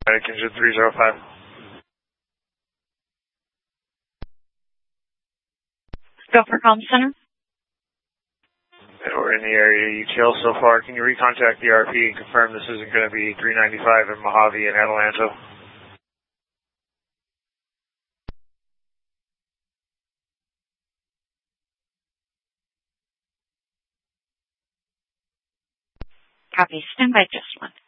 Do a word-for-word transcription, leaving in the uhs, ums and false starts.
Engine three zero five. Go for comm center. We're in the area U T L so far. Can you recontact the R P and confirm this isn't going to be three ninety-five in Mojave and Adelanto? Copy. Stand by just one.